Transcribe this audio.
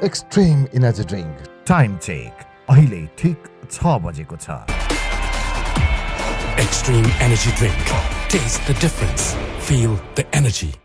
Extreme energy drink. Time check अहिले ठिक 6 बजेको छ। Extreme Energy Drink. Taste the difference. Feel the energy.